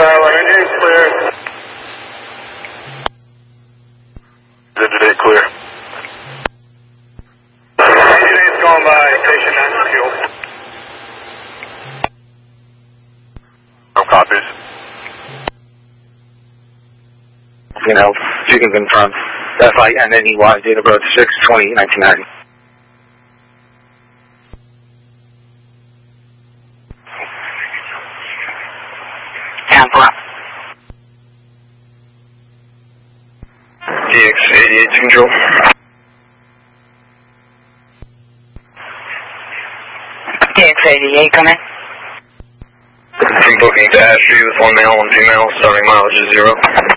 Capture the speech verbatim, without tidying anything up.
Tower, engine is clear. Engine eight clear. Engine eight's going by, station nine fuel. No copies. You know, if you can confirm. F I N N E Y, date of birth six twenty nineteen ninety. Tampa. D X eighty-eight to control. D X eighty-eight, come in. From booking to Ashby with one male, one female, starting mileage is zero.